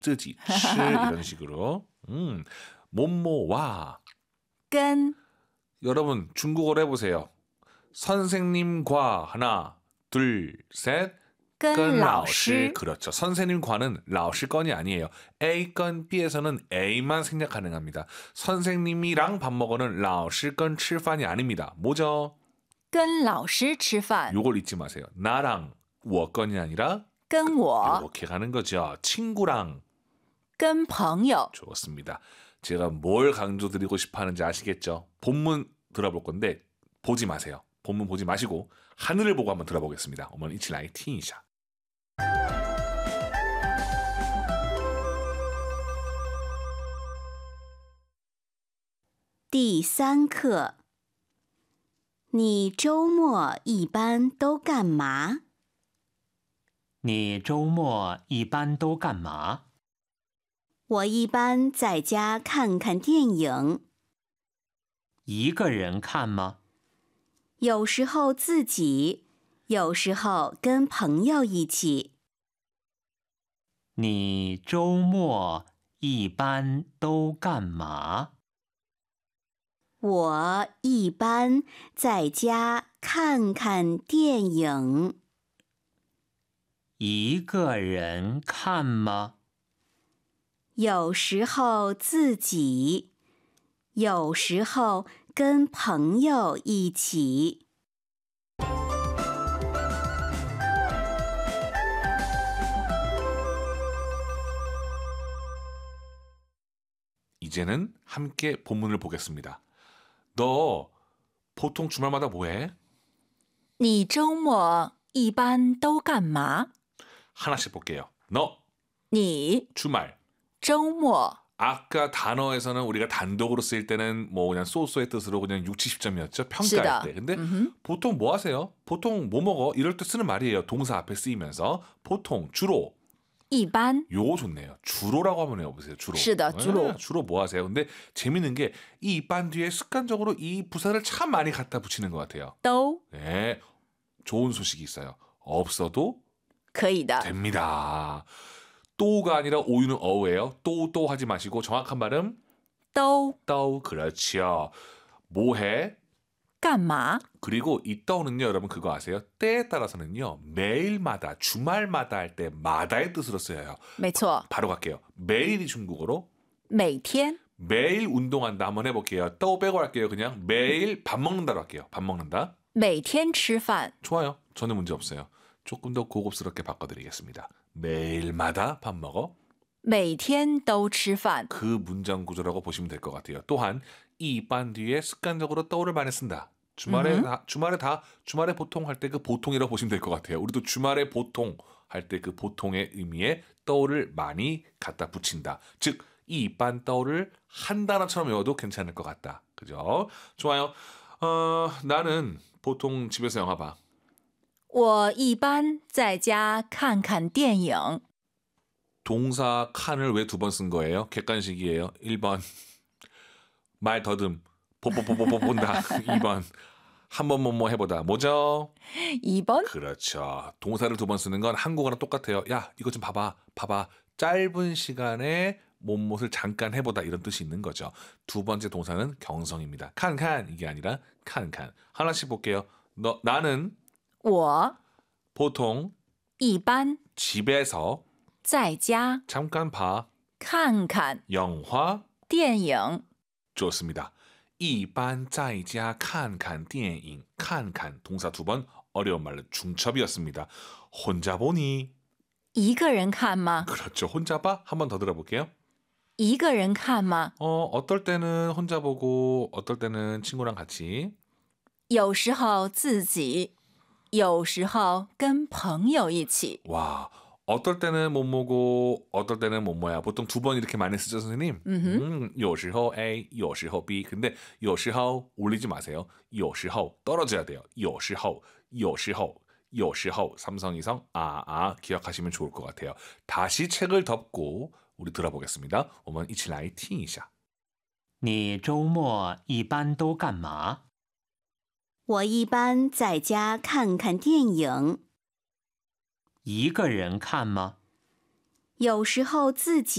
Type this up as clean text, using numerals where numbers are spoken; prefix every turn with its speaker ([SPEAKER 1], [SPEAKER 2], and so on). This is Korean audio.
[SPEAKER 1] 自己吃 이런 식으로. 뭐뭐와
[SPEAKER 2] 跟
[SPEAKER 1] 여러분 중국어로 해보세요. 선생님과 하나, 둘, 셋.
[SPEAKER 2] 跟老师
[SPEAKER 1] 그렇죠. 선생님과는 老师건이 아니에요. A 건 B에서는 A만 생략 가능합니다. 선생님이랑 밥 먹어는 老师跟吃饭이 아닙니다. 뭐죠?
[SPEAKER 2] 跟老师吃饭
[SPEAKER 1] 요걸 잊지 마세요. 나랑 我 건이 아니라
[SPEAKER 2] 跟我
[SPEAKER 1] 이렇게 가는 거죠. 친구랑
[SPEAKER 2] 跟朋友
[SPEAKER 1] 좋습니다. 제가 뭘 강조드리고 싶어 하는지 아시겠죠? 본문 들어볼 건데 보지 마세요. 본문 보지 마시고 하늘을 보고 한번 들어보겠습니다. 我们一起来听一下.
[SPEAKER 3] 第3课，你周末一般都干嘛？
[SPEAKER 4] 你周末一般都干嘛？
[SPEAKER 3] 我一般在家看看电影，
[SPEAKER 4] 一个人看吗？
[SPEAKER 3] 有时候自己，有时候跟朋友一起。
[SPEAKER 4] 你周末一般都干嘛？
[SPEAKER 3] 我一般在家看看电影，
[SPEAKER 4] 一个人看吗？
[SPEAKER 3] 有时候自己，有时候跟朋友一起。
[SPEAKER 1] 이제는 함께 본문을 보겠습니다. 너 보통 주말마다 뭐해?
[SPEAKER 2] 你周末一般都干嘛
[SPEAKER 1] 하나씩 볼게요. 너
[SPEAKER 2] 你
[SPEAKER 1] 주말.
[SPEAKER 2] 周末
[SPEAKER 1] 아까 단어에서는 우리가 단독으로 쓰일 때는 뭐 그냥 소소의 뜻으로 그냥 6, 70점이었죠. 평가할
[SPEAKER 2] 시다.
[SPEAKER 1] 때. 근데
[SPEAKER 2] 음흠.
[SPEAKER 1] 보통 뭐 하세요? 보통 뭐 먹어? 이럴 때 쓰는 말이에요. 동사 앞에 쓰이면서 보통 주로
[SPEAKER 2] 一般
[SPEAKER 1] 요거 좋네요. 주로라고 한번 해보세요. 주로.
[SPEAKER 2] 시다, 주로.
[SPEAKER 1] 네, 주로 뭐 하세요? 근데 재밌는 게 이 이반 뒤에 습관적으로 이 부사를 참 많이 갖다 붙이는 것 같아요.
[SPEAKER 2] 都
[SPEAKER 1] 네, 좋은 소식이 있어요. 없어도
[SPEAKER 2] 可以的
[SPEAKER 1] 됩니다. 또가 아니라 오유는 어우예요. 또 하지 마시고 정확한 발음
[SPEAKER 2] 都
[SPEAKER 1] 떠우 그렇죠. 뭐해?
[SPEAKER 2] 干嘛
[SPEAKER 1] 그리고 이 떠우는요 여러분 그거 아세요? 때에 따라서는요 매일마다 주말마다 할 때 마다의 뜻으로 쓰여요.
[SPEAKER 2] 没错
[SPEAKER 1] 바로 갈게요. 매일이 중국어로
[SPEAKER 2] 每天
[SPEAKER 1] 매일 운동한다 한번 해볼게요. 떠 빼고 할게요. 그냥 매일 밥 먹는다로 할게요. 밥 먹는다.
[SPEAKER 2] 每天吃饭
[SPEAKER 1] 좋아요. 전혀 문제 없어요. 조금 더 고급스럽게 바꿔드리겠습니다. 매일마다 밥 먹어.
[SPEAKER 2] 每天都吃饭
[SPEAKER 1] 그 문장 구조라고 보시면 될 것 같아요. 또한 이 반 뒤에 습관적으로 떠를 많이 쓴다. 주말에 보통 할 때 그 보통이라고 보시면 될 것 같아요. 우리도 주말에 보통 할 때 그 보통의 의미에 떠를 많이 갖다 붙인다. 즉 이 반 떠를 한 단어처럼 외워도 괜찮을 것 같다. 그죠? 좋아요. 나는 보통 집에서 영화 봐.
[SPEAKER 2] 我一般在家看看电影
[SPEAKER 1] 동사 칸을 왜 두 번 쓴 거예요? 객관식이에요. 1번 말 더듬 보보보보보 본다. 2번 한 번 뭐뭐 해보다. 뭐죠?
[SPEAKER 2] 2번
[SPEAKER 1] 그렇죠. 동사를 두 번 쓰는 건 한국어랑 똑같아요. 야 이거 좀 봐봐. 짧은 시간에 몸못을 잠깐 해보다 이런 뜻이 있는 거죠. 두 번째 동사는 경성입니다. 칸칸 이게 아니라 칸칸. 하나씩 볼게요. 나는
[SPEAKER 2] 我
[SPEAKER 1] 보통
[SPEAKER 2] 一般
[SPEAKER 1] 집에서
[SPEAKER 2] 在家
[SPEAKER 1] 잠깐 봐.
[SPEAKER 2] 看看
[SPEAKER 1] 영화
[SPEAKER 2] 电影
[SPEAKER 1] 좋습니다. 一般在家看看电影 칸칸 동사 두 번 어려운 말로 중첩이었습니다. 혼자 보니
[SPEAKER 2] 一个人看吗
[SPEAKER 1] 그렇죠. 혼자 봐? 한 번 더 들어볼게요.
[SPEAKER 2] 一个人看吗
[SPEAKER 1] 어떨 때는 혼자 보고 어떨 때는 친구랑 같이
[SPEAKER 2] 有时候自己有时候跟朋友一起
[SPEAKER 1] 와 어떨 때는 뭐뭐고 어떨 때는 뭐뭐야. 보통 두 번 이렇게 많이 쓰죠 선생님. 有时候 A 有时候 B 근데 有时候 올리지 마세요. 有时候 떨어져야 돼요. 有时候有时候삼성이성 기억하시면 좋을 것 같아요. 다시 책을 덮고 우리 들어보겠습니다. 我们一起来听一下.
[SPEAKER 4] 你周末一般都干嘛？
[SPEAKER 3] 我一般在家看看电影，
[SPEAKER 4] 一个人看吗？
[SPEAKER 3] 有时候自己。